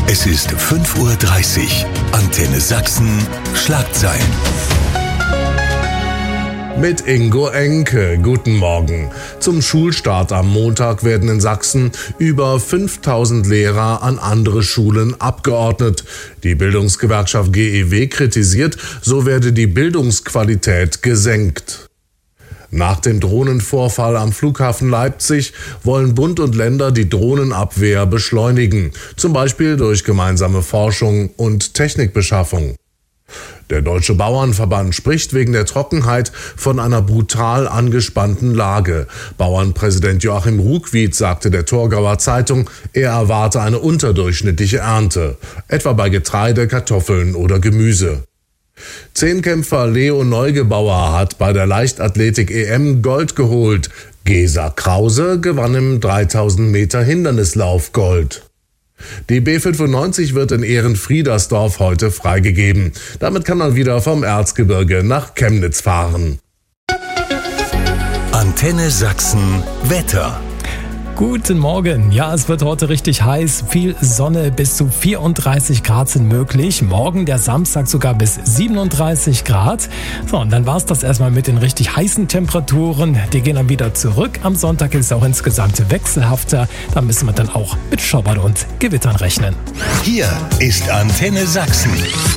Es ist 5:30 Uhr. Antenne Sachsen, Schlagzeilen. Mit Ingo Enke. Guten Morgen. Zum Schulstart am Montag werden in Sachsen über 5000 Lehrer an andere Schulen abgeordnet. Die Bildungsgewerkschaft GEW kritisiert, so werde die Bildungsqualität gesenkt. Nach dem Drohnenvorfall am Flughafen Leipzig wollen Bund und Länder die Drohnenabwehr beschleunigen, zum Beispiel durch gemeinsame Forschung und Technikbeschaffung. Der Deutsche Bauernverband spricht wegen der Trockenheit von einer brutal angespannten Lage. Bauernpräsident Joachim Ruckwied sagte der Torgauer Zeitung, er erwarte eine unterdurchschnittliche Ernte, etwa bei Getreide, Kartoffeln oder Gemüse. Zehnkämpfer Leo Neugebauer hat bei der Leichtathletik-EM Gold geholt. Gesa Krause gewann im 3000 Meter Hindernislauf Gold. Die B95 wird in Ehrenfriedersdorf heute freigegeben. Damit kann man wieder vom Erzgebirge nach Chemnitz fahren. Antenne Sachsen Wetter. Guten Morgen. Ja, es wird heute richtig heiß. Viel Sonne, bis zu 34 Grad sind möglich. Morgen, der Samstag, sogar bis 37 Grad. So, und dann war's das erstmal mit den richtig heißen Temperaturen. Die gehen dann wieder zurück. Am Sonntag ist es auch insgesamt wechselhafter. Da müssen wir dann auch mit Schauern und Gewittern rechnen. Hier ist Antenne Sachsen.